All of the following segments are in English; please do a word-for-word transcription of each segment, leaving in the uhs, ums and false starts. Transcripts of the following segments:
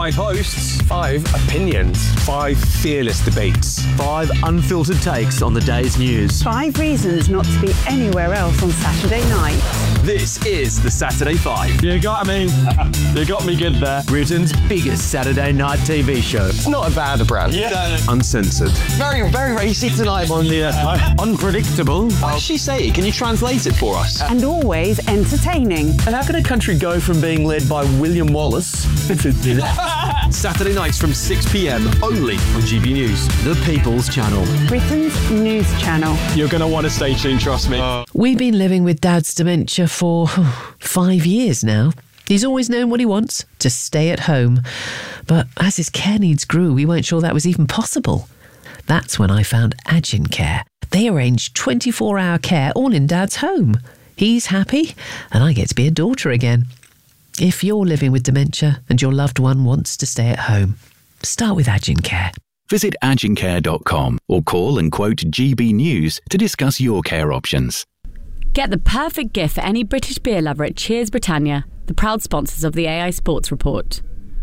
Five hosts, five opinions, five fearless debates, five unfiltered takes on the day's news. Five reasons not to be anywhere else on Saturday night. This is the Saturday Five. You got me. You got me good there. Britain's biggest Saturday night T V show. It's not a bad brand. Yeah. Uncensored. Very, very racy tonight on the uh, unpredictable. What did she say? Can you translate it for us? And always entertaining. And how can a country go from being led by William Wallace Saturday nights from six p.m. only on G B News. The People's Channel. Britain's news channel. You're going to want to stay tuned, trust me. Uh. We've been living with Dad's dementia for five years now. He's always known what he wants, to stay at home. But as his care needs grew, we weren't sure that was even possible. That's when I found Agin Care. They arrange twenty-four hour care all in Dad's home. He's happy, and I get to be a daughter again. If you're living with dementia and your loved one wants to stay at home, start with Agin Care. Visit agin care dot com or call and quote G B News to discuss your care options. Get the perfect gift for any British beer lover at Cheers Britannia, the proud sponsors of the A I Sports Report.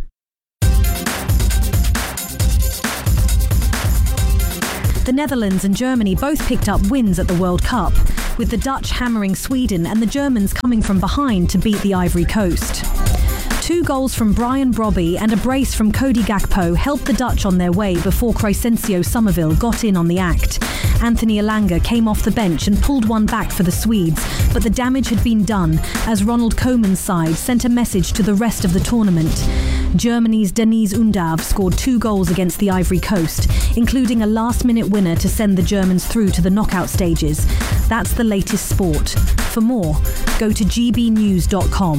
The Netherlands and Germany both picked up wins at the World Cup, with the Dutch hammering Sweden and the Germans coming from behind to beat the Ivory Coast. Two goals from Brian Brobby and a brace from Cody Gakpo helped the Dutch on their way before Crescencio Somerville got in on the act. Anthony Elanga came off the bench and pulled one back for the Swedes, but the damage had been done as Ronald Koeman's side sent a message to the rest of the tournament. Germany's Deniz Undav scored two goals against the Ivory Coast, including a last-minute winner to send the Germans through to the knockout stages. That's the latest sport. For more, go to g b news dot com.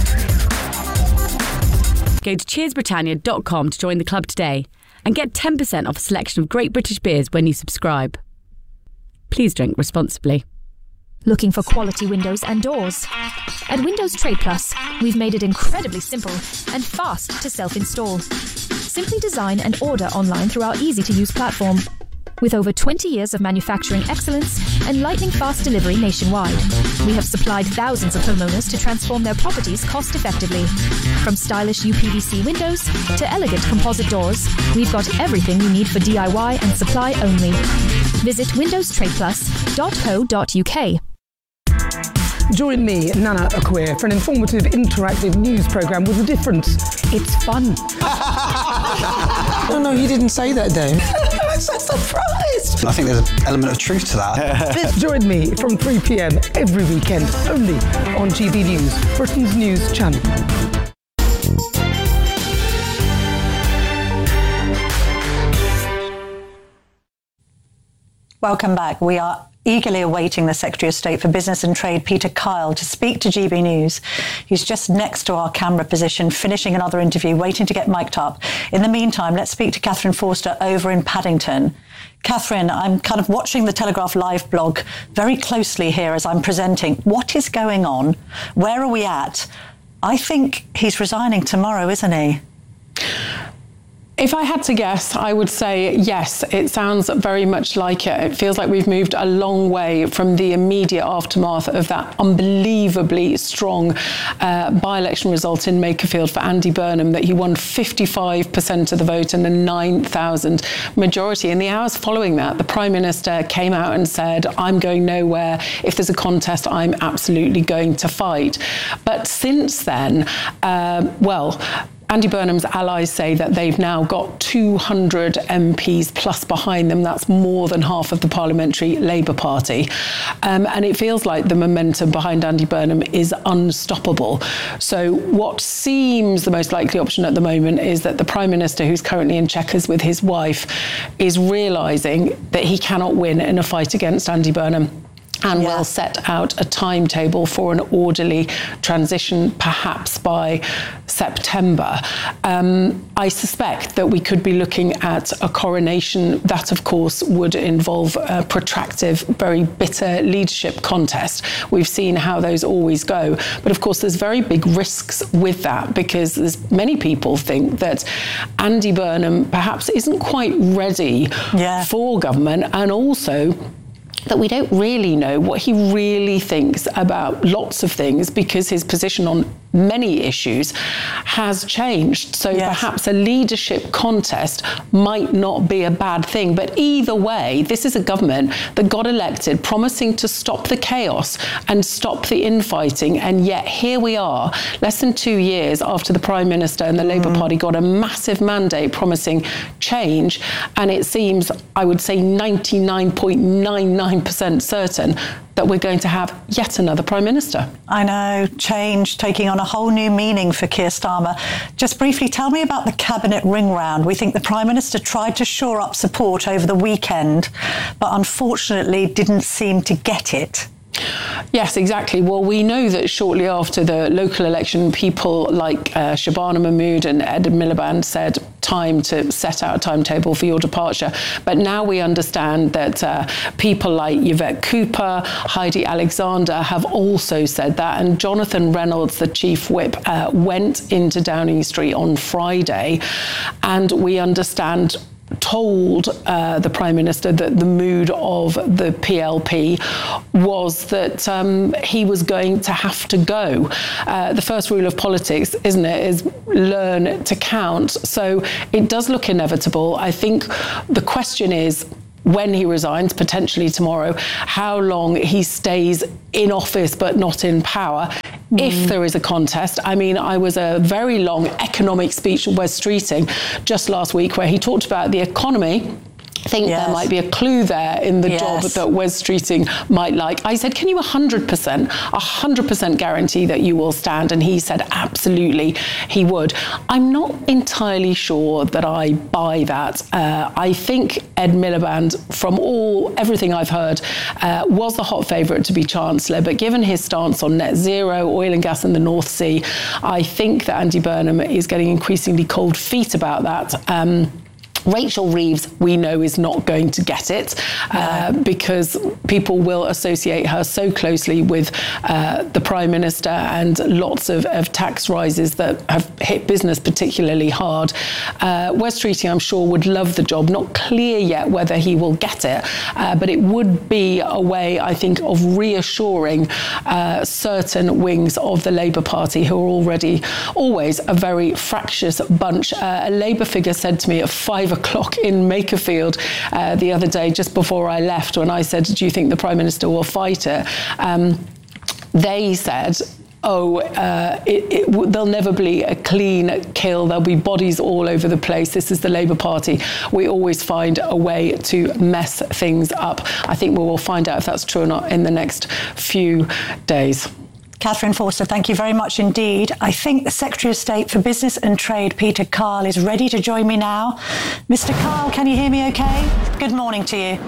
Go to cheers britannia dot com to join the club today and get ten percent off a selection of great British beers when you subscribe. Please drink responsibly. Looking for quality windows and doors? At Windows Trade Plus, we've made it incredibly simple and fast to self-install. Simply design and order online through our easy-to-use platform. With over twenty years of manufacturing excellence and lightning-fast delivery nationwide, we have supplied thousands of homeowners to transform their properties cost-effectively. From stylish U P V C windows to elegant composite doors, we've got everything you need for D I Y and supply only. Visit windows trade plus dot co dot u k. Join me, Nana Akwe, for an informative, interactive news programme with a difference. It's fun. No, no, he didn't say that, Dave. I'm so surprised. I think there's an element of truth to that. Join me from three p.m. every weekend, only on G B News, Britain's news channel. Welcome back. We are eagerly awaiting the Secretary of State for Business and Trade, Peter Kyle, to speak to G B News. He's just next to our camera position, finishing another interview, waiting to get mic'd up. In the meantime, let's speak to Catherine Forster over in Paddington. Catherine, I'm kind of watching the Telegraph Live blog very closely here as I'm presenting. What is going on? Where are we at? I think he's resigning tomorrow, isn't he? If I had to guess, I would say yes, it sounds very much like it. It feels like we've moved a long way from the immediate aftermath of that unbelievably strong uh, by-election result in Makerfield for Andy Burnham, that he won fifty-five percent of the vote and a nine thousand majority. In the hours following that, the Prime Minister came out and said, I'm going nowhere. If there's a contest, I'm absolutely going to fight. But since then, uh, well, Andy Burnham's allies say that they've now got two hundred M Ps plus behind them. That's more than half of the Parliamentary Labour Party. Um, and it feels like the momentum behind Andy Burnham is unstoppable. So what seems the most likely option at the moment is that the Prime Minister, who's currently in Chequers with his wife, is realising that he cannot win in a fight against Andy Burnham, and yeah. will set out a timetable for an orderly transition, perhaps by September. Um, I suspect that we could be looking at a coronation. That, of course, would involve a protracted, very bitter leadership contest. We've seen how those always go. But, of course, there's very big risks with that, because there's many people think that Andy Burnham perhaps isn't quite ready yeah. for government, and also that we don't really know what he really thinks about lots of things, because his position on many issues has changed. So yes. perhaps a leadership contest might not be a bad thing. But either way, this is a government that got elected promising to stop the chaos and stop the infighting. And yet here we are, less than two years after the Prime Minister and the mm. Labour Party got a massive mandate promising change. And it seems, I would say, ninety-nine point nine nine percent certain that we're going to have yet another Prime Minister. I know, change taking on a whole new meaning for Keir Starmer. Just briefly, tell me about the Cabinet ring round. We think the Prime Minister tried to shore up support over the weekend, but unfortunately didn't seem to get it. Yes, exactly. Well, we know that shortly after the local election, people like uh, Shabana Mahmood and Ed Miliband said, time to set out a timetable for your departure. But now we understand that uh, people like Yvette Cooper, Heidi Alexander have also said that. And Jonathan Reynolds, the chief whip, uh, went into Downing Street on Friday. And we understand told uh, the Prime Minister that the mood of the P L P was that um, he was going to have to go. Uh, the first rule of politics, isn't it, is learn to count. So it does look inevitable. I think the question is, when he resigns, potentially tomorrow, how long he stays in office but not in power, mm. if there is a contest. I mean, I was a very long economic speech at Wes Streeting just last week where he talked about the economy. I think yes. there might be a clue there in the yes. job that Wes Streeting might like. I said, can you one hundred percent, one hundred percent guarantee that you will stand? And he said, absolutely, he would. I'm not entirely sure that I buy that. Uh, I think Ed Miliband, from all everything I've heard, uh, was the hot favourite to be Chancellor. But given his stance on net zero, oil and gas in the North Sea, I think that Andy Burnham is getting increasingly cold feet about that. Um, Rachel Reeves, we know, is not going to get it uh, because people will associate her so closely with uh, the Prime Minister and lots of, of tax rises that have hit business particularly hard. Uh, Wes Streeting, I'm sure, would love the job. Not clear yet whether he will get it, uh, but it would be a way, I think, of reassuring uh, certain wings of the Labour Party who are already always a very fractious bunch. Uh, a Labour figure said to me at five o'clock in Makerfield uh, the other day, just before I left, when I said, do you think the Prime Minister will fight it? Um, they said, oh, uh, it, it, there'll never be a clean kill. There'll be bodies all over the place. This is the Labour Party. We always find a way to mess things up. I think we will find out if that's true or not in the next few days. Catherine Forster, thank you very much indeed. I think the Secretary of State for Business and Trade, Peter Kyle, is ready to join me now. Mister Kyle, can you hear me okay? Good morning to you.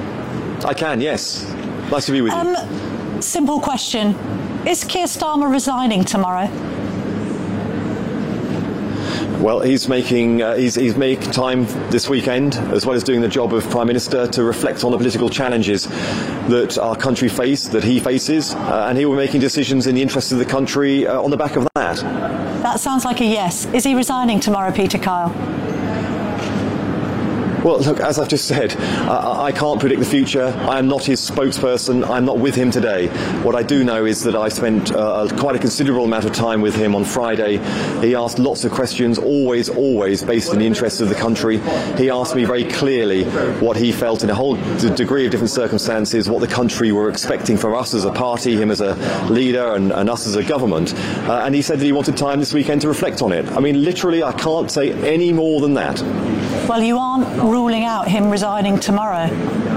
I can, yes. Nice to be with um, you. Simple question. Is Keir Starmer resigning tomorrow? Well, he's making uh, he's, he's making time this weekend, as well as doing the job of Prime Minister, to reflect on the political challenges that our country face, that he faces, uh, and he will be making decisions in the interest of the country uh, on the back of that. That sounds like a yes. Is he resigning tomorrow, Peter Kyle? Well, look, as I've just said, uh, I can't predict the future. I am not his spokesperson. I'm not with him today. What I do know is that I spent uh, quite a considerable amount of time with him on Friday. He asked lots of questions, always, always based in the interests of the country. He asked me very clearly what he felt in a whole d- degree of different circumstances, what the country were expecting from us as a party, him as a leader, and, and us as a government. Uh, and he said that he wanted time this weekend to reflect on it. I mean, literally, I can't say any more than that. Well, you aren't ruling out him resigning tomorrow.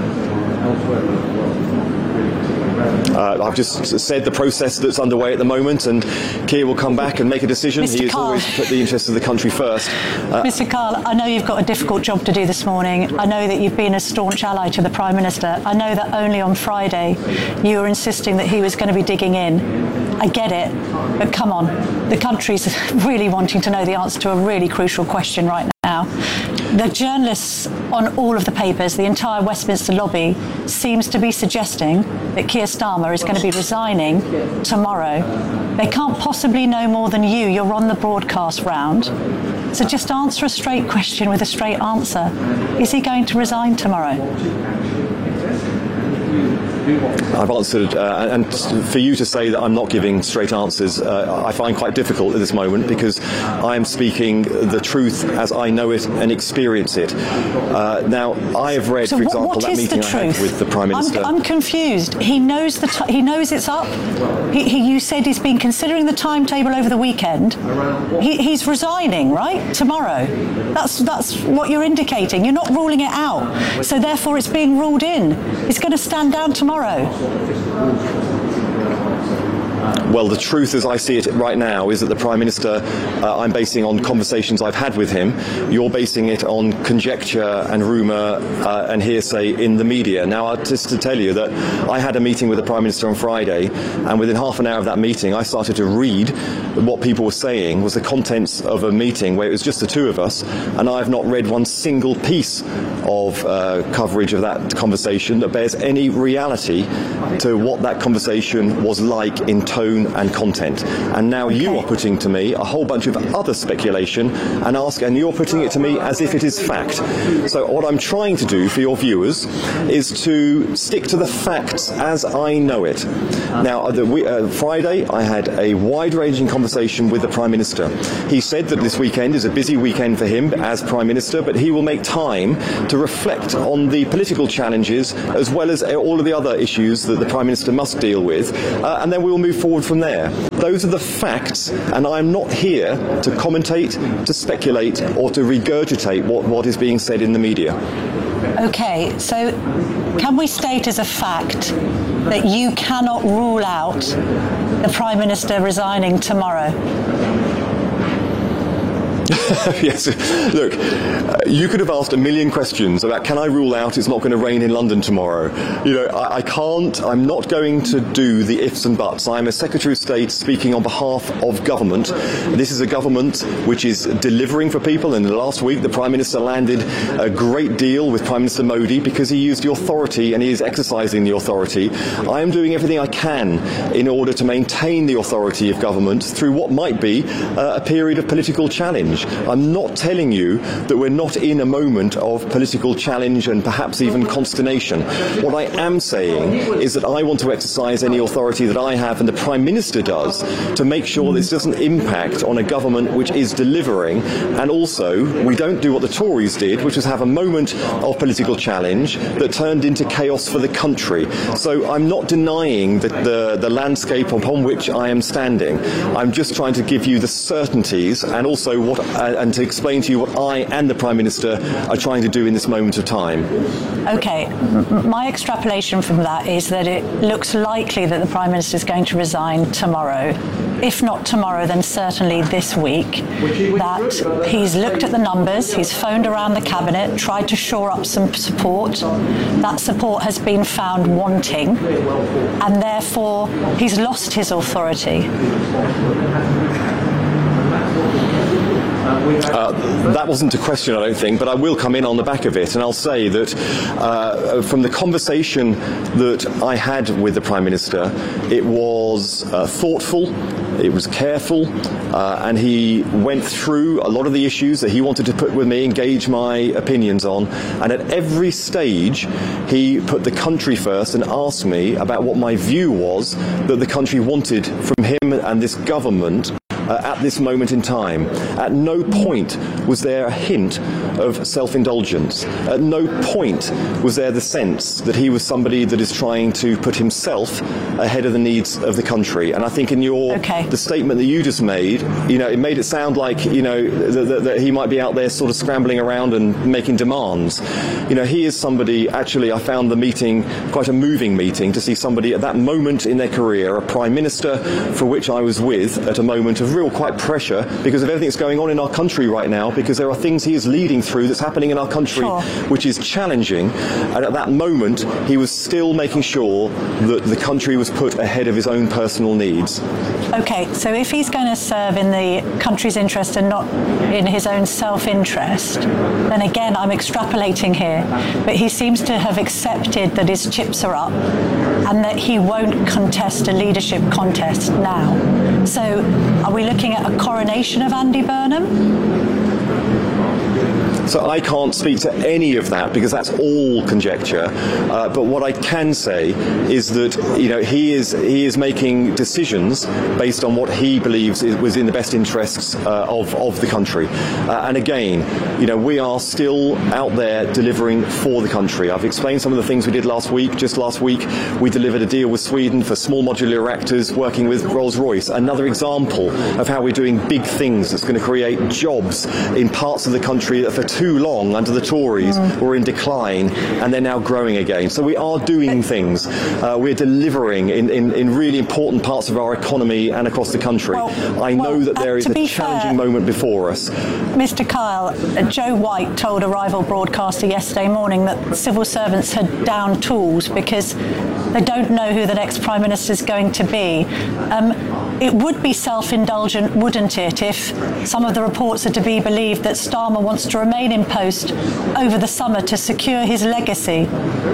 Uh, I've just said the process that's underway at the moment, and Keir will come back and make a decision. Mister He has Kyle. always put the interests of the country first. Uh, Mister Kyle, I know you've got a difficult job to do this morning. I know that you've been a staunch ally to the Prime Minister. I know that only on Friday you were insisting that he was going to be digging in. I get it, but come on. The country's really wanting to know the answer to a really crucial question right now. The journalists on all of the papers, the entire Westminster lobby, seems to be suggesting that Keir Starmer is going to be resigning tomorrow. They can't possibly know more than you. You're on the broadcast round. So just answer a straight question with a straight answer. Is he going to resign tomorrow? I've answered, uh, and for you to say that I'm not giving straight answers, uh, I find quite difficult at this moment, because I am speaking the truth as I know it and experience it. Uh, now, I have read, so for what, example, what that is meeting the I truth? had with the Prime Minister. I'm, I'm confused. He knows the t- he knows it's up. He, he, you said he's been considering the timetable over the weekend. He, he's resigning, right? Tomorrow. That's that's what you're indicating. You're not ruling it out. So therefore, it's being ruled in. He's going to stand down tomorrow. Well, the truth as I see it right now is that the Prime Minister, uh, I'm basing on conversations I've had with him. You're basing it on conjecture and rumour uh, and hearsay in the media. Now, just to tell you that I had a meeting with the Prime Minister on Friday, and within half an hour of that meeting, I started to read what people were saying was the contents of a meeting where it was just the two of us, and I've not read one single piece of uh, coverage of that conversation that bears any reality to what that conversation was like in tone and content. And now okay. you are putting to me a whole bunch of other speculation and ask, and you're putting it to me as if it is fact. So what I'm trying to do for your viewers is to stick to the facts as I know it. Now, the, we, uh, Friday, I had a wide-ranging conversation with the Prime Minister. He said that this weekend is a busy weekend for him as Prime Minister, but he will make time to reflect on the political challenges as well as all of the other issues that the Prime Minister must deal with, uh, and then we will move forward from there. Those are the facts, and I'm not here to commentate, to speculate, or to regurgitate what, what is being said in the media. Okay, so can we state as a fact that you cannot rule out the Prime Minister resigning tomorrow? Yes. Look, uh, you could have asked a million questions about, can I rule out it's not going to rain in London tomorrow? You know, I, I can't, I'm not going to do the ifs and buts. I'm a Secretary of State speaking on behalf of government. This is a government which is delivering for people, and last week the Prime Minister landed a great deal with Prime Minister Modi because he used the authority and he is exercising the authority. I am doing everything I can in order to maintain the authority of government through what might be uh, a period of political challenge. I'm not telling you that we're not in a moment of political challenge and perhaps even consternation. What I am saying is that I want to exercise any authority that I have and the Prime Minister does to make sure this doesn't impact on a government which is delivering, and also we don't do what the Tories did, which was have a moment of political challenge that turned into chaos for the country. So I'm not denying the, the, the landscape upon which I am standing. I'm just trying to give you the certainties and also what uh, and to explain to you what I and the Prime Minister are trying to do in this moment of time. Okay, M- my extrapolation from that is that it looks likely that the Prime Minister is going to resign tomorrow. If not tomorrow, then certainly this week. That he's looked at the numbers, he's phoned around the Cabinet, tried to shore up some support. That support has been found wanting, and therefore he's lost his authority. Uh, that wasn't a question, I don't think, but I will come in on the back of it, and I'll say that uh, from the conversation that I had with the Prime Minister, it was uh, thoughtful, it was careful, uh, and he went through a lot of the issues that he wanted to put with me, engage my opinions on, and at every stage he put the country first and asked me about what my view was that the country wanted from him and this government Uh, at this moment in time. At no point was there a hint of self-indulgence. At no point was there the sense that he was somebody that is trying to put himself ahead of the needs of the country. And I think in your okay. the statement that you just made, you know, it made it sound like, you know, that, that, that he might be out there sort of scrambling around and making demands. You know, he is somebody, actually, I found the meeting quite a moving meeting to see somebody at that moment in their career, a Prime Minister for which I was with at a moment of real quite pressure because of everything that's going on in our country right now, because there are things he is leading through that's happening in our country sure. which is challenging, and at that moment he was still making sure that the country was put ahead of his own personal needs. Okay, so if he's going to serve in the country's interest and not in his own self-interest, then again I'm extrapolating here, but he seems to have accepted that his chips are up and that he won't contest a leadership contest now. So are we looking at a coronation of Andy Burnham? So I can't speak to any of that because that's all conjecture. Uh, but what I can say is that, you know, he is he is making decisions based on what he believes is, was in the best interests uh, of of the country. Uh, and again, you know, we are still out there delivering for the country. I've explained some of the things we did last week. Just last week, we delivered a deal with Sweden for small modular reactors, working with Rolls-Royce. Another example of how we're doing big things that's going to create jobs in parts of the country that for too long under the Tories mm. were in decline, and they're now growing again. So we are doing things. Uh, we're delivering in, in, in really important parts of our economy and across the country. Well, I know well, that there uh, is a challenging fair, moment before us. Mister Kyle, uh, Joe White told a rival broadcaster yesterday morning that civil servants had downed tools because they don't know who the next Prime Minister is going to be. Um, it would be self-indulgent, wouldn't it, if some of the reports are to be believed that Starmer wants to remain in post over the summer to secure his legacy?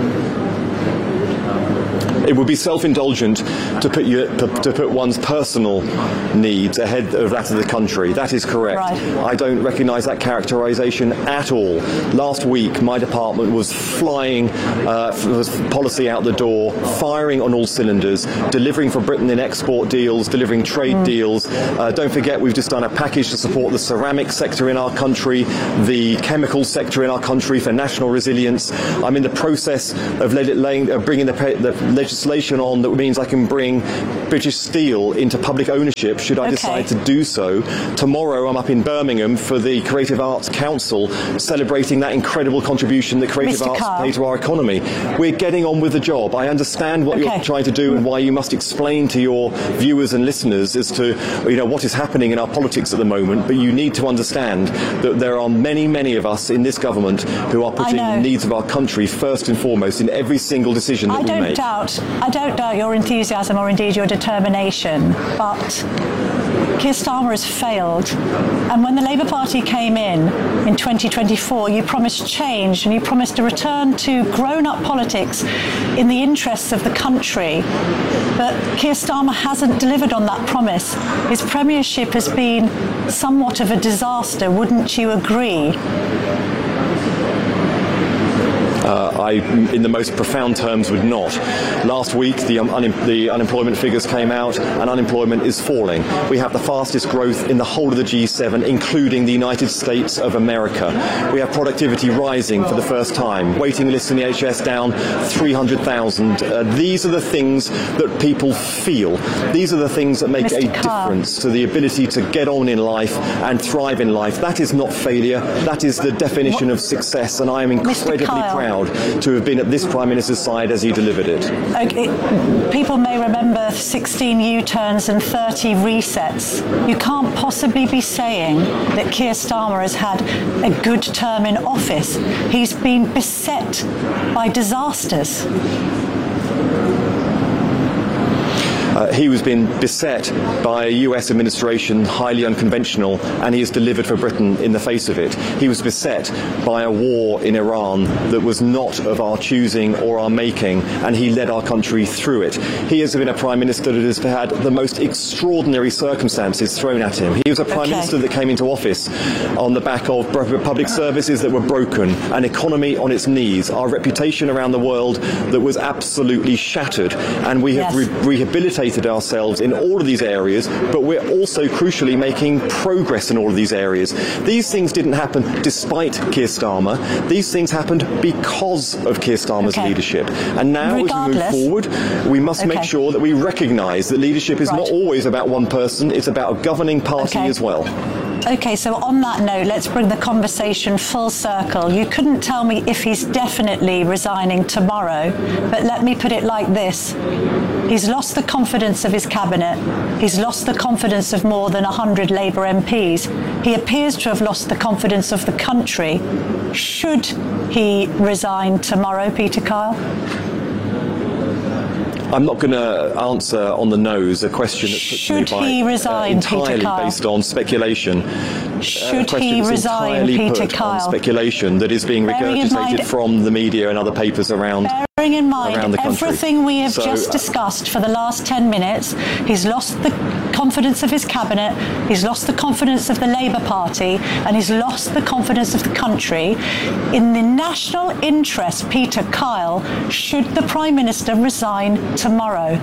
It would be self-indulgent to put your, to put one's personal needs ahead of that of the country. That is correct. Right. I don't recognise that characterisation at all. Last week, my department was flying uh, policy out the door, firing on all cylinders, delivering for Britain in export deals, delivering trade mm. deals. Uh, don't forget, we've just done a package to support the ceramic sector in our country, the chemical sector in our country for national resilience. I'm in the process of laying, uh, bringing the, the legislation legislation on that means I can bring British Steel into public ownership should I okay. decide to do so. Tomorrow I'm up in Birmingham for the Creative Arts Council, celebrating that incredible contribution that creative Mister arts Carr. pay to our economy. We're getting on with the job. I understand what okay. you're trying to do and why you must explain to your viewers and listeners as to, you know, what is happening in our politics at the moment, but you need to understand that there are many, many of us in this government who are putting the needs of our country first and foremost in every single decision that I we don't make. Doubt, I don't doubt your enthusiasm or indeed your determination, but Keir Starmer has failed. And when the Labour Party came in in twenty twenty-four, you promised change and you promised a return to grown-up politics in the interests of the country. But Keir Starmer hasn't delivered on that promise. His premiership has been somewhat of a disaster, wouldn't you agree? Uh, I, in the most profound terms, would not. Last week, the, um, un- the unemployment figures came out, and unemployment is falling. We have the fastest growth in the whole of the G seven, including the United States of America. We have productivity rising for the first time. Waiting lists in the H S down three hundred thousand. Uh, these are the things that people feel. These are the things that make Mister a Carr. difference to the ability to get on in life and thrive in life. That is not failure. That is the definition of success, and I am incredibly proud to have been at this Prime Minister's side as he delivered it. Okay. People may remember sixteen U-turns and thirty resets. You can't possibly be saying that Keir Starmer has had a good term in office. He's been beset by disasters. Uh, he was being beset by a U S administration highly unconventional, and he has delivered for Britain in the face of it. He was beset by a war in Iran that was not of our choosing or our making, and he led our country through it. He has been a Prime Minister that has had the most extraordinary circumstances thrown at him. He was a Prime okay. Minister that came into office on the back of public services that were broken, an economy on its knees, our reputation around the world that was absolutely shattered, and we have yes. re- rehabilitated ourselves in all of these areas, but we're also crucially making progress in all of these areas. These things didn't happen despite Keir Starmer. These things happened because of Keir Starmer's okay. leadership. And now Regardless, as we move forward, we must okay. make sure that we recognise that leadership is right. not always about one person, it's about a governing party okay. as well. Okay, so on that note, let's bring the conversation full circle. You couldn't tell me if he's definitely resigning tomorrow, but let me put it like this. He's lost the confidence of his cabinet. He's lost the confidence of more than one hundred Labour M Ps. He appears to have lost the confidence of the country. Should he resign tomorrow, Peter Kyle? I'm not going to answer on the nose a question that's put Should to me by he resign, uh, entirely Peter Kyle? based on speculation. Should uh, he resign, Peter put Kyle? On Kyle? speculation that is being Bearing in regurgitated mind, from the media and other papers around bearing in around mind the country. everything we have So, just uh, discussed for the last ten minutes, he's lost the confidence of his cabinet, he's lost the confidence of the Labour Party, and he's lost the confidence of the country. In the national interest, Peter Kyle, should the Prime Minister resign tomorrow?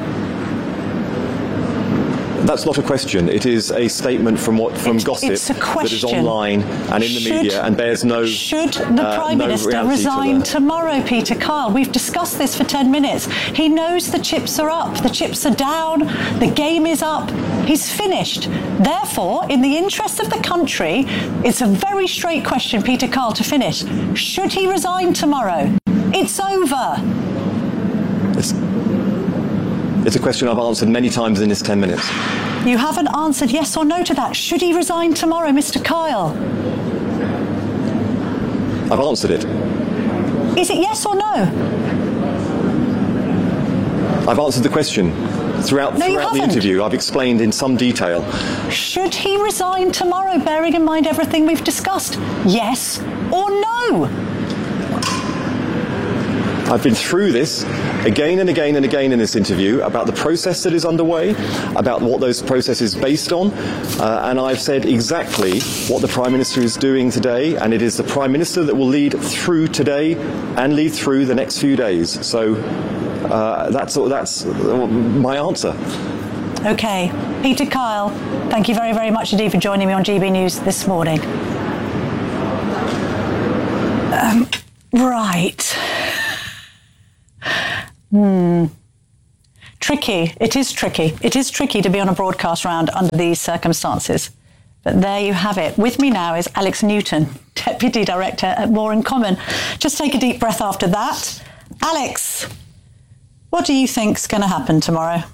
That's not a question. It is a statement from what from It- gossip it's a that is question. online and in the Should- media and bears no Should the uh, Prime no Minister reality to resign the- tomorrow, Peter Kyle? We've discussed this for ten minutes. He knows the chips are up, the chips are down, the game is up. He's finished. Therefore, in the interest of the country, it's a very straight question, Peter Kyle, to finish. Should he resign tomorrow? It's over. It's, it's a question I've answered many times in this ten minutes. You haven't answered yes or no to that. Should he resign tomorrow, Mister Kyle? I've answered it. Is it yes or no? I've answered the question. Throughout, No, you throughout the haven't. interview, I've explained in some detail. Should he resign tomorrow, bearing in mind everything we've discussed? Yes or no? I've been through this again and again and again in this interview about the process that is underway, about what those processes based on, uh, and I've said exactly what the Prime Minister is doing today, and it is the Prime Minister that will lead through today and lead through the next few days. So uh, that's, that's my answer. OK. Peter Kyle, thank you very, very much indeed for joining me on G B News this morning. Um, right. Hmm. Tricky. It is tricky. It is tricky to be on a broadcast round under these circumstances. But there you have it. With me now is Alex Newton, Deputy Director at More in Common. Just take a deep breath after that. Alex, what do you think's going to happen tomorrow?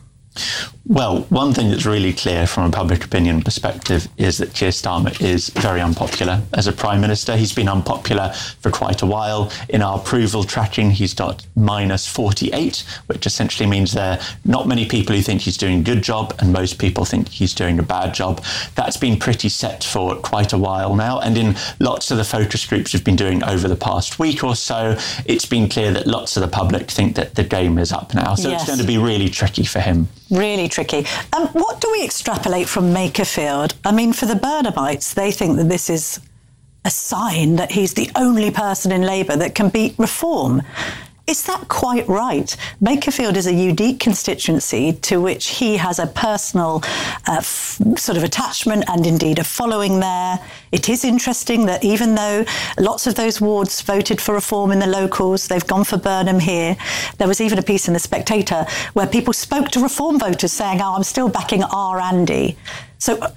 Well, one thing that's really clear from a public opinion perspective is that Keir Starmer is very unpopular as a Prime Minister. He's been unpopular for quite a while. In our approval tracking, he's got minus forty-eight, which essentially means there are not many people who think he's doing a good job and most people think he's doing a bad job. That's been pretty set for quite a while now. And in lots of the focus groups we've been doing over the past week or so, it's been clear that lots of the public think that the game is up now. So Yes. it's going to be really tricky for him. Really tricky. Um, what do we extrapolate from Makerfield? I mean, for the Burnhamites, they think that this is a sign that he's the only person in Labour that can beat reform. Is that quite right? Makerfield is a unique constituency to which he has a personal uh, f- sort of attachment and indeed a following there. It is interesting that even though lots of those wards voted for reform in the locals, they've gone for Burnham here. There was even a piece in The Spectator where people spoke to reform voters saying, oh, I'm still backing R. Andy. So uh,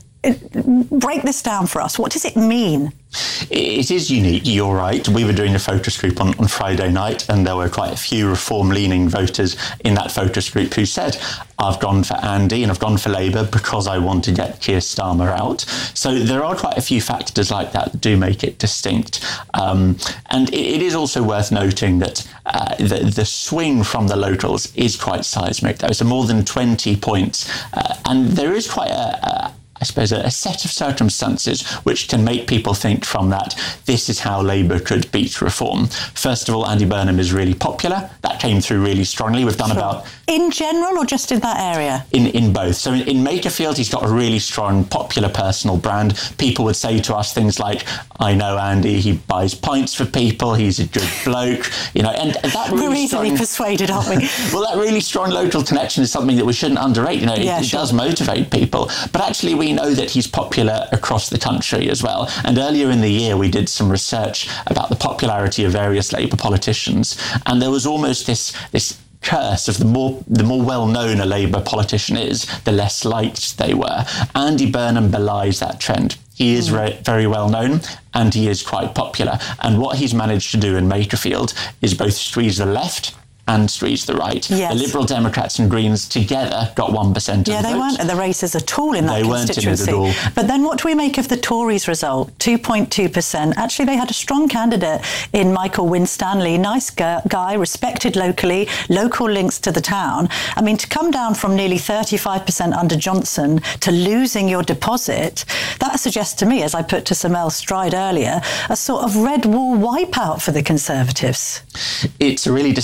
break this down for us. What does it mean? It is unique, you're right. We were doing a focus group on, on Friday night and there were quite a few reform-leaning voters in that focus group who said, I've gone for Andy and I've gone for Labour because I want to get Keir Starmer out. So there are quite a few factors like that that do make it distinct. Um, and it, it is also worth noting that uh, the, the swing from the locals is quite seismic. There's more than twenty points uh, and there is quite a... a I suppose, a, a set of circumstances which can make people think from that this is how Labour could beat reform. First of all, Andy Burnham is really popular. That came through really strongly. We've done Sure. about... In general or just in that area? In, in both. So in, in Makerfield, he's got a really strong, popular personal brand. People would say to us things like, I know Andy, he buys pints for people, he's a good bloke, you know, and that really We're easily strong, persuaded, aren't we? well, that really strong local connection is something that we shouldn't underrate. You know, Yeah, it, it sure. does motivate people. But actually, we know that he's popular across the country as well. And earlier in the year, we did some research about the popularity of various Labour politicians. And there was almost this this curse of the more the more well-known a Labour politician is, the less liked they were. Andy Burnham belies that trend. He is re- very well known and he is quite popular. And what he's managed to do in Makerfield is both squeeze the left and squeeze the right. Yes. The Liberal Democrats and Greens together got one percent of Yeah, the they vote. weren't at the races at all in that They weren't in it constituency. at all. But then what do we make of the Tories' result? two point two percent. Actually, they had a strong candidate in Michael Winstanley. Nice gu- guy, respected locally, local links to the town. I mean, to come down from nearly thirty-five percent under Johnson to losing your deposit, that suggests to me, as I put to Samel Stride earlier, a sort of red wall wipeout for the Conservatives. It's a really disappointing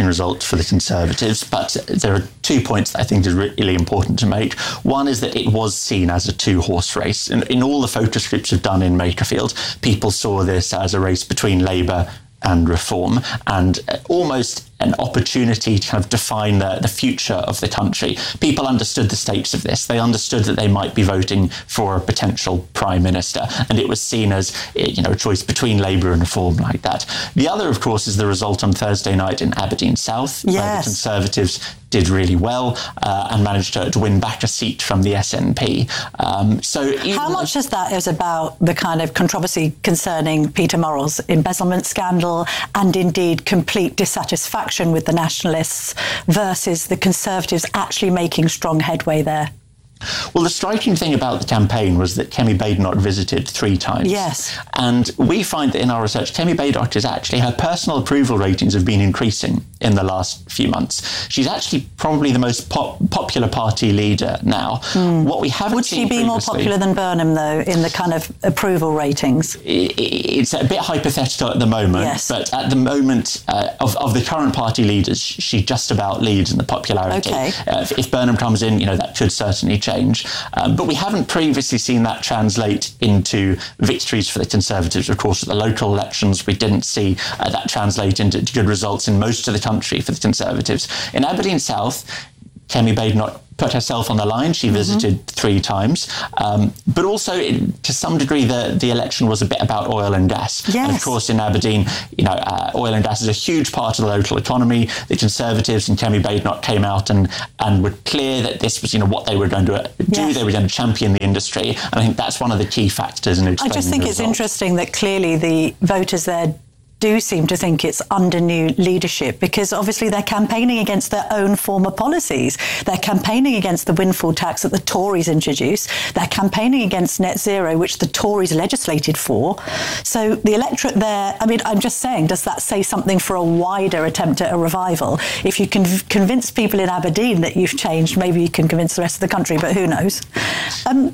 result for the Conservatives, but there are two points that I think is really important to make. One is that it was seen as a two-horse race. In, in all the focus groups we've done in Makerfield, people saw this as a race between Labour and Reform, and almost an opportunity to kind of define the, the future of the country. People understood the stakes of this. They understood that they might be voting for a potential prime minister, and it was seen as, you know, a choice between Labour and Reform like that. The other, of course, is the result on Thursday night in Aberdeen South, yes. where the Conservatives did really well uh, and managed to, to win back a seat from the S N P. Um, so how much of that is about the kind of controversy concerning Peter Murrell's embezzlement scandal and indeed complete dissatisfaction with the Nationalists versus the Conservatives actually making strong headway there? Well, the striking thing about the campaign was that Kemi Badenoch visited three times. Yes. And we find that in our research, Kemi Badenoch is actually, her personal approval ratings have been increasing in the last few months. She's actually probably the most pop- popular party leader now. Mm. What we haven't Would she seen be more popular than Burnham, though, in the kind of approval ratings? It's a bit hypothetical at the moment, yes. but at the moment, uh, of, of the current party leaders, she just about leads in the popularity. Okay. Uh, if, if Burnham comes in, you know, that could certainly change. Change. Um, but we haven't previously seen that translate into victories for the Conservatives. Of course, at the local elections, we didn't see uh, that translate into good results in most of the country for the Conservatives. In Aberdeen South, Kemi Badenoch put herself on the line. She visited mm-hmm. three times. Um, but also, it, to some degree, the, the election was a bit about oil and gas. Yes. And of course, in Aberdeen, you know, uh, oil and gas is a huge part of the local economy. The Conservatives and Kemi Badenoch came out and, and were clear that this was, you know, what they were going to do. Yes. They were going to champion the industry. And I think that's one of the key factors in explaining I just think the it's result. interesting that clearly the voters there do seem to think it's under new leadership, because obviously they're campaigning against their own former policies. They're campaigning against the windfall tax that the Tories introduced. They're campaigning against net zero, which the Tories legislated for. So the electorate there, I mean, I'm just saying, does that say something for a wider attempt at a revival? If you can convince people in Aberdeen that you've changed, maybe you can convince the rest of the country, but who knows? Um,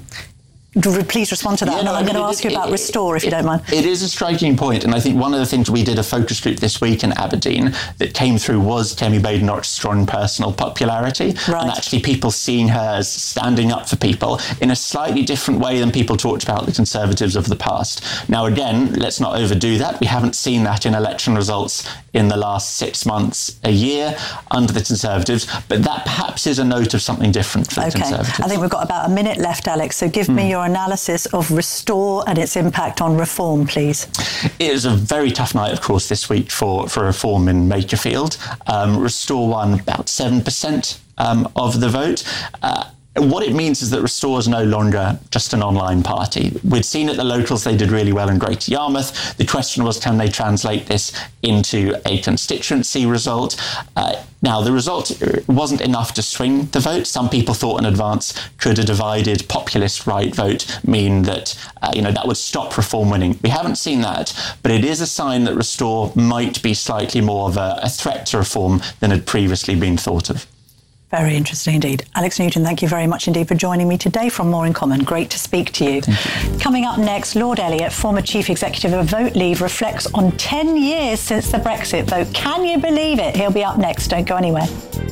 Please respond to that, yeah, and no, I'm going to ask you about it, Restore, if it, you don't mind. It is a striking point, and I think one of the things we did a focus group this week in Aberdeen that came through was Kemi Badenoch's strong personal popularity, right. and actually people seeing her as standing up for people in a slightly different way than people talked about the Conservatives of the past. Now, again, let's not overdo that. We haven't seen that in election results in the last six months, a year, under the Conservatives, but that perhaps is a note of something different for the okay. Conservatives. I think we've got about a minute left, Alex, so give mm. me your analysis of Restore and its impact on Reform, please. It was a very tough night, of course, this week for, for Reform in Makerfield. Um, Restore won about seven percent um, of the vote. Uh, What it means is that Restore is no longer just an online party. We'd seen at the locals they did really well in Greater Yarmouth. The question was, can they translate this into a constituency result? Uh, now, the result wasn't enough to swing the vote. Some people thought in advance, could a divided populist right vote mean that, uh, you know, that would stop Reform winning? We haven't seen that, but it is a sign that Restore might be slightly more of a, a threat to Reform than had previously been thought of. Very interesting indeed. Alex Newton, thank you very much indeed for joining me today from More in Common. Great to speak to you. you. Coming up next, Lord Elliott, former Chief Executive of Vote Leave, reflects on ten years since the Brexit vote. Can you believe it? He'll be up next. Don't go anywhere.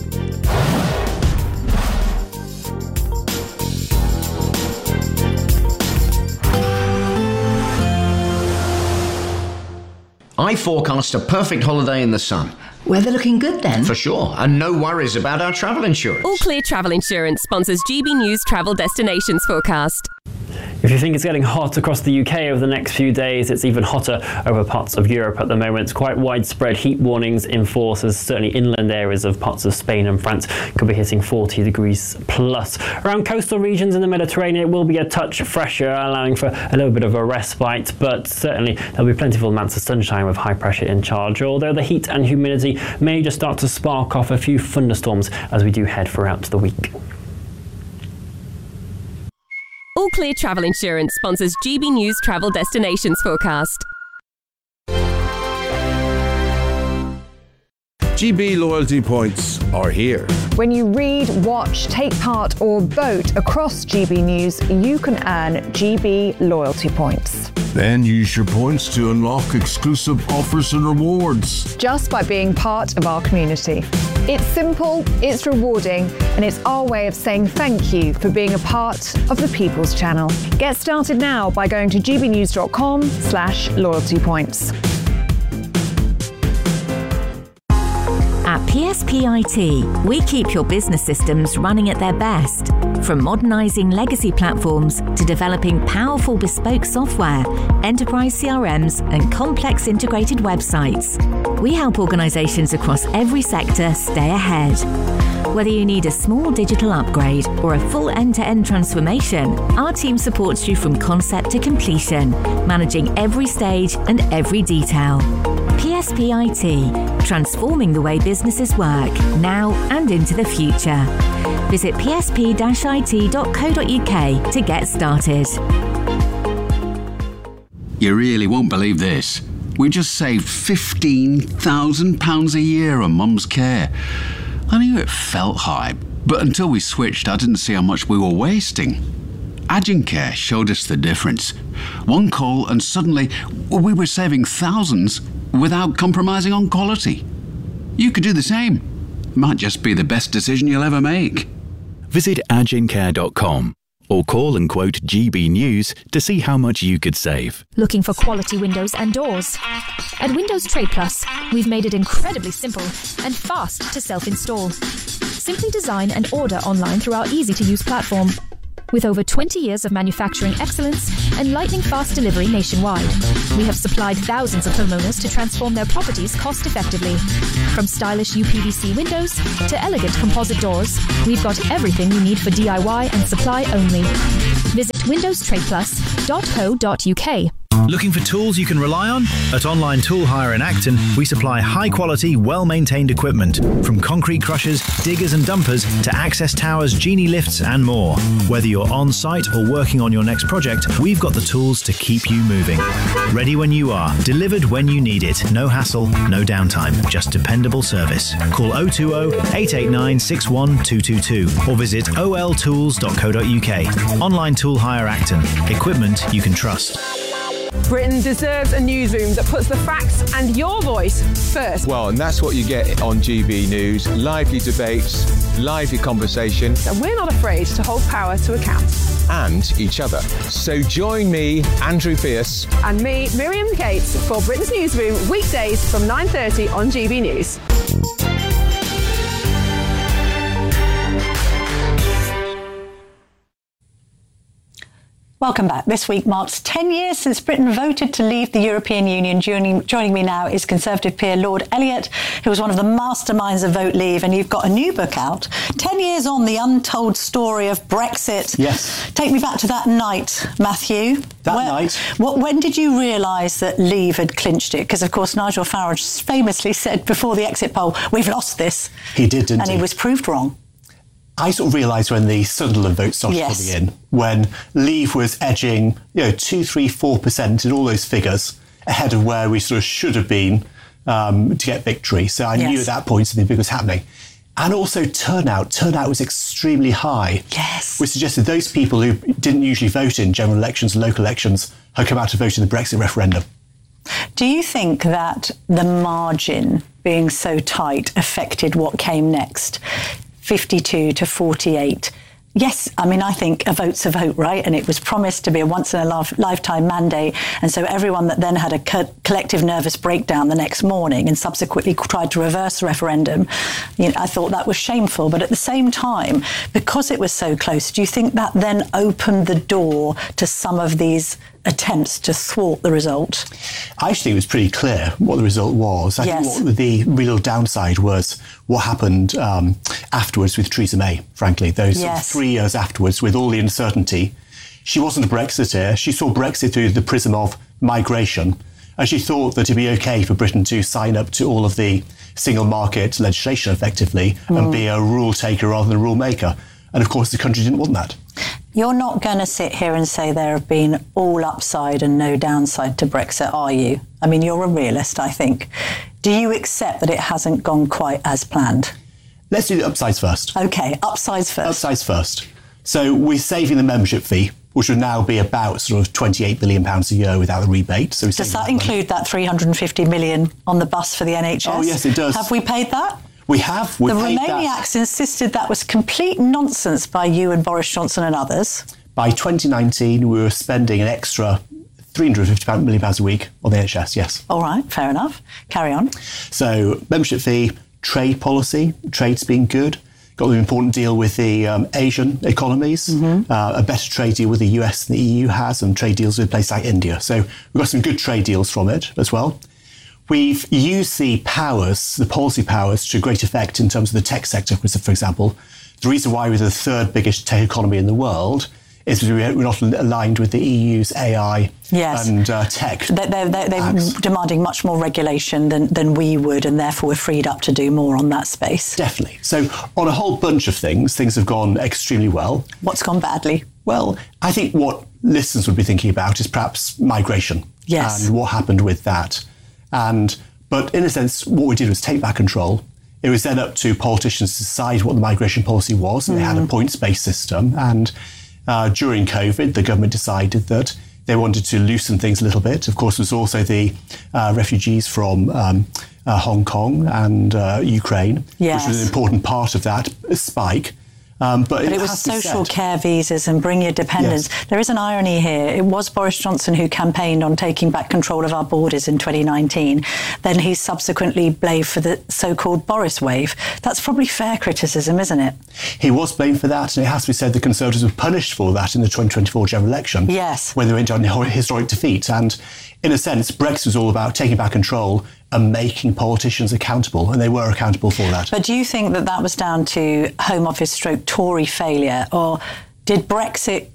I forecast a perfect holiday in the sun. Weather looking good then? For sure, and no worries about our travel insurance. All Clear Travel Insurance sponsors G B News Travel Destinations Forecast. If you think it's getting hot across the U K over the next few days, it's even hotter over parts of Europe at the moment. Quite widespread heat warnings in force, as certainly inland areas of parts of Spain and France could be hitting forty degrees plus. Around coastal regions in the Mediterranean, it will be a touch fresher, allowing for a little bit of a respite, but certainly there'll be plentiful amounts of sunshine with high pressure in charge, although the heat and humidity may just start to spark off a few thunderstorms as we do head throughout the week. All Clear Travel Insurance sponsors G B News Travel Destinations Forecast. G B loyalty points are here. When you read, watch, take part or vote across G B News, you can earn G B loyalty points. Then use your points to unlock exclusive offers and rewards. Just by being part of our community. It's simple, it's rewarding, and it's our way of saying thank you for being a part of the People's Channel. Get started now by going to gbnews.com slash loyalty points. At P S P I T, we keep your business systems running at their best. From modernising legacy platforms to developing powerful bespoke software, enterprise C R Ms and complex integrated websites, we help organisations across every sector stay ahead. Whether you need a small digital upgrade or a full end-to-end transformation, our team supports you from concept to completion, managing every stage and every detail. P S P I T, transforming the way businesses work, now and into the future. Visit p s p dash i t dot co dot u k to get started. You really won't believe this. We just saved fifteen thousand pounds a year on Mum's care. I knew it felt high, but until we switched, I didn't see how much we were wasting. Agencare showed us the difference. One call and suddenly we were saving thousands without compromising on quality. You could do the same. Might just be the best decision you'll ever make. Visit agencare dot com or call and quote G B News to see how much you could save. Looking for quality windows and doors? At Windows Trade Plus, we've made it incredibly simple and fast to self-install. Simply design and order online through our easy-to-use platform. With over twenty years of manufacturing excellence and lightning-fast delivery nationwide, we have supplied thousands of homeowners to transform their properties cost-effectively. From stylish U P V C windows to elegant composite doors, we've got everything you need for D I Y and supply only. Visit windows trade plus dot co dot u k. Looking for tools you can rely on? At Online Tool Hire in Acton, we supply high-quality, well-maintained equipment, from concrete crushers, diggers and dumpers to access towers, genie lifts and more. Whether you're on-site or working on your next project, we've got the tools to keep you moving. Ready when you are, delivered when you need it. No hassle, no downtime, just dependable service. Call oh two oh, eight eight nine, six one two two two or visit o l tools dot co dot u k. Online Tool Hire Acton. Equipment you can trust. Britain deserves a newsroom that puts the facts and your voice first. Well, and that's what you get on G B News. Lively debates, lively conversation. And we're not afraid to hold power to account. And each other. So join me, Andrew Pierce. And me, Miriam Cates, for Britain's Newsroom, weekdays from nine thirty on G B News. Welcome back. This week marks ten years since Britain voted to leave the European Union. Joining, joining me now is Conservative peer Lord Elliott, who was one of the masterminds of Vote Leave, and you've got a new book out, ten years on, the untold story of Brexit. Yes. Take me back to that night, Matthew. That Where, night. What, when did you realise that Leave had clinched it? Because, of course, Nigel Farage famously said before the exit poll, we've lost this. He did, didn't and he? And he was proved wrong. I sort of realised when the Sunderland vote started yes. coming in, when Leave was edging, you know, two, three, four percent in all those figures ahead of where we sort of should have been um, to get victory. So I yes. knew at that point something big was happening. And also turnout. Turnout was extremely high. Yes. Which suggested those people who didn't usually vote in general elections and local elections had come out to vote in the Brexit referendum. Do you think that the margin being so tight affected what came next? fifty-two to forty-eight. Yes, I mean, I think a vote's a vote, right? And it was promised to be a once-in-a-lifetime mandate. And so everyone that then had a co- collective nervous breakdown the next morning and subsequently tried to reverse the referendum, you know, I thought that was shameful. But at the same time, because it was so close, do you think that then opened the door to some of these attempts to thwart the result? I actually think it was pretty clear what the result was. I yes. think what the real downside was what happened um, afterwards with Theresa May, frankly. Those yes. sort of three years afterwards with all the uncertainty. She wasn't a Brexiteer. She saw Brexit through the prism of migration. And she thought that it'd be OK for Britain to sign up to all of the single market legislation effectively mm. and be a rule taker rather than a rule maker. And of course, the country didn't want that. You're not going to sit here and say there have been all upside and no downside to Brexit, are you? I mean, you're a realist, I think. Do you accept that it hasn't gone quite as planned? Let's do the upsides first. OK, upsides first. Upsides first. So we're saving the membership fee, which would now be about sort of twenty-eight billion pounds a year without the rebate. So does that include that three hundred fifty million on the bus for the N H S? Oh, yes, it does. Have we paid that? We have. We the paid Remainiacs that. insisted that was complete nonsense by you and Boris Johnson and others. By twenty nineteen, we were spending an extra three hundred fifty million pounds a week on the N H S, yes. All right, fair enough. Carry on. So membership fee, trade policy, trade's been good. Got an important deal with the um, Asian economies, mm-hmm. uh, a better trade deal with the U S than the E U has, and trade deals with places like India. So we've got some good trade deals from it as well. We've used the powers, the policy powers, to great effect in terms of the tech sector, for example. The reason why we're the third biggest tech economy in the world is because we're not aligned with the E U's A I yes. and uh, tech. They're, they're, they're, they're demanding much more regulation than, than we would, and therefore we're freed up to do more on that space. Definitely. So on a whole bunch of things, things have gone extremely well. What's gone badly? Well, I think what listeners would be thinking about is perhaps migration. Yes. And what happened with that. And But in a sense, what we did was take back control. It was then up to politicians to decide what the migration policy was, and mm. they had a points-based system. And Uh, during COVID, the government decided that they wanted to loosen things a little bit. Of course, there's also the uh, refugees from um, uh, Hong Kong and uh, Ukraine, yes. which was an important part of that spike. Um, but, but it, it was social care visas and bring your dependents. Yes. There is an irony here. It was Boris Johnson who campaigned on taking back control of our borders in twenty nineteen. Then he subsequently blamed for the so-called Boris wave. That's probably fair criticism, isn't it? He was blamed for that, and it has to be said the Conservatives were punished for that in the twenty twenty-four general election. Yes. When they went on historic defeat. And in a sense, Brexit was all about taking back control and making politicians accountable, and they were accountable for that. But do you think that that was down to Home Office stroke Tory failure, or did Brexit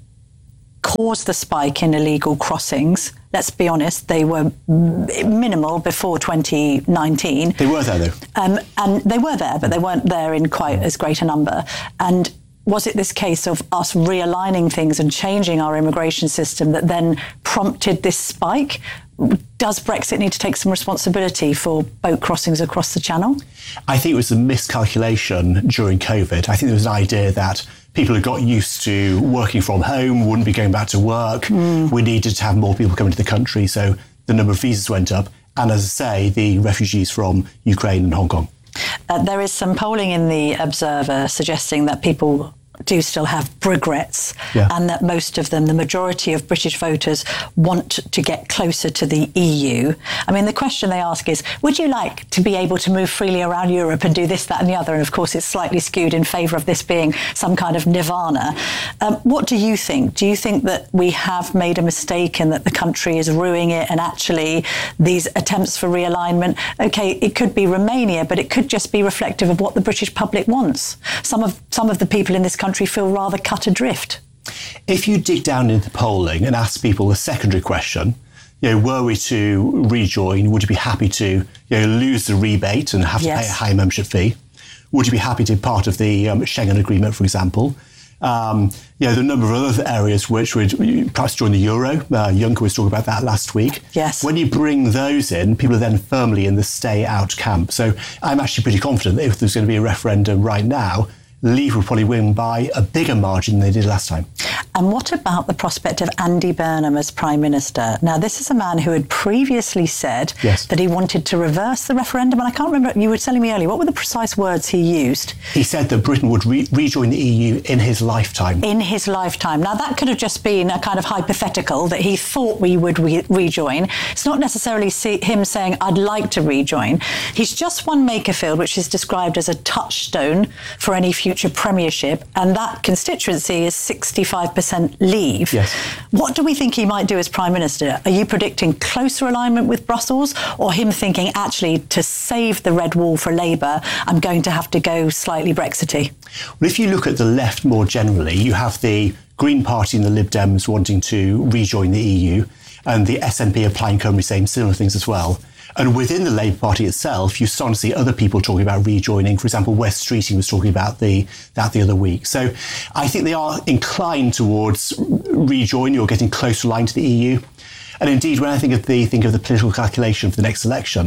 cause the spike in illegal crossings? Let's be honest, they were minimal before twenty nineteen. They were there, though. Um, and they were there, but they weren't there in quite as great a number. And was it this case of us realigning things and changing our immigration system that then prompted this spike? Does Brexit need to take some responsibility for boat crossings across the Channel? I think it was a miscalculation during COVID. I think there was an idea that people had got used to working from home, wouldn't be going back to work. Mm. We needed to have more people coming to the country, so the number of visas went up. And as I say, the refugees from Ukraine and Hong Kong. Uh, there is some polling in the Observer suggesting that people do still have regrets, yeah. and that most of them, the majority of British voters, want to get closer to the E U. I mean, the question they ask is, would you like to be able to move freely around Europe and do this, that and the other? And of course, it's slightly skewed in favour of this being some kind of nirvana. Um, what do you think? Do you think that we have made a mistake and that the country is ruining it, and actually these attempts for realignment, OK, it could be Romania, but it could just be reflective of what the British public wants? Some of, some of the people in this country feel rather cut adrift. If you dig down into the polling and ask people a secondary question, you know, were we to rejoin, would you be happy to, you know, lose the rebate and have to yes. pay a high membership fee? Would you be happy to be part of the um, Schengen Agreement, for example? Um, you know, the number of other areas which would perhaps join the euro. Uh, Juncker was talking about that last week. Yes. When you bring those in, people are then firmly in the stay-out camp. So I'm actually pretty confident that if there's going to be a referendum right now, Leave will probably win by a bigger margin than they did last time. And what about the prospect of Andy Burnham as Prime Minister? Now, this is a man who had previously said yes. that he wanted to reverse the referendum. And I can't remember, you were telling me earlier, what were the precise words he used? He said that Britain would re- rejoin the E U in his lifetime. In his lifetime. Now, that could have just been a kind of hypothetical that he thought we would re- rejoin. It's not necessarily see him saying, I'd like to rejoin. He's just won Makerfield, which is described as a touchstone for any future future premiership, and that constituency is sixty-five percent Leave. Yes. What do we think he might do as Prime Minister? Are you predicting closer alignment with Brussels, or him thinking, actually, to save the red wall for Labour, I'm going to have to go slightly Brexity? Well, if you look at the left more generally, you have the Green Party and the Lib Dems wanting to rejoin the E U, and the S N P of Plaid Cymru saying similar things as well. And within the Labour Party itself, you start to see other people talking about rejoining. For example, Wes Streeting was talking about the, that the other week. So I think they are inclined towards rejoining or getting closer aligned to the E U. And indeed, when I think of the think of the political calculation for the next election,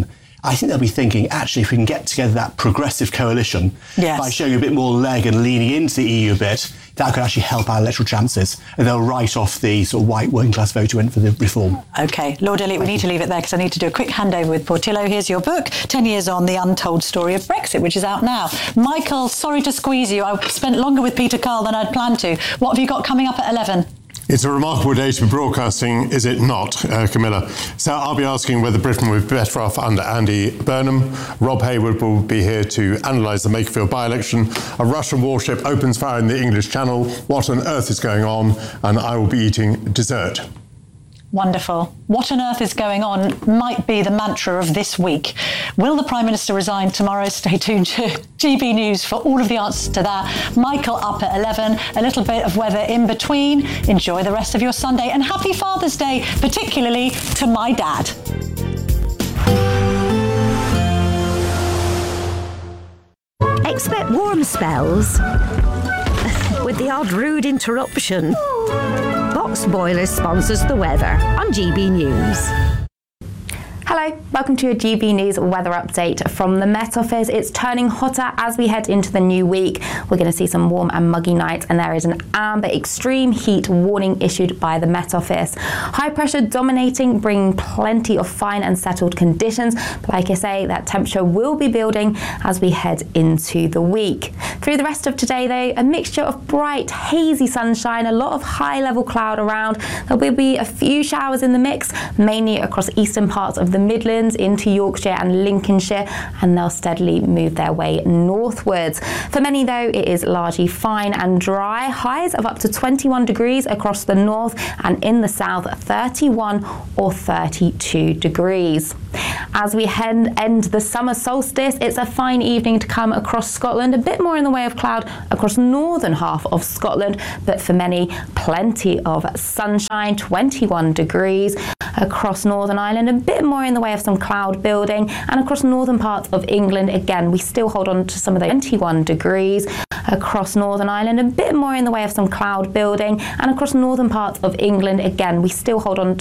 I think they'll be thinking, actually, if we can get together that progressive coalition yes. by showing a bit more leg and leaning into the E U a bit, that could actually help our electoral chances. And they'll write off the sort of white working class vote who went for the reform. OK. Lord Elliott, we need to leave it there because I need to do a quick handover with Portillo. Here's your book, ten years on, The Untold Story of Brexit, which is out now. Michael, sorry to squeeze you. I spent longer with Peter Kyle than I'd planned to. What have you got coming up at eleven? It's a remarkable day to be broadcasting, is it not, uh, Camilla? So I'll be asking whether Britain would be better off under Andy Burnham. Rob Hayward will be here to analyse the Makerfield by-election. A Russian warship opens fire in the English Channel. What on earth is going on? And I will be eating dessert. Wonderful. What on earth is going on might be the mantra of this week. Will the Prime Minister resign tomorrow? Stay tuned to G B News for all of the answers to that. Michael up at eleven, a little bit of weather in between. Enjoy the rest of your Sunday and happy Father's Day, particularly to my dad. Expect warm spells with the odd rude interruption. Box Boilers sponsors the weather on G B News. Hello, welcome to your G B News weather update from the Met Office. It's turning hotter as we head into the new week. We're going to see some warm and muggy nights, and there is an amber extreme heat warning issued by the Met Office. High pressure dominating, bringing plenty of fine and settled conditions. But like I say, that temperature will be building as we head into the week. Through the rest of today, though, a mixture of bright, hazy sunshine, a lot of high-level cloud around. There will be a few showers in the mix, mainly across eastern parts of the Midlands into Yorkshire and Lincolnshire, and they'll steadily move their way northwards. For many, though, it is largely fine and dry. Highs of up to twenty-one degrees across the north, and in the south, thirty-one or thirty-two degrees. As we head, end the summer solstice, it's a fine evening to come across Scotland. A bit more in the way of cloud across northern half of Scotland, but for many, plenty of sunshine, twenty-one degrees. Across Northern Ireland, a bit more in the way of some cloud building, and across northern parts of England, again, we still hold on to some of the twenty-one degrees. Across Northern Ireland, a bit more in the way of some cloud building, and across northern parts of England, again, we still hold on to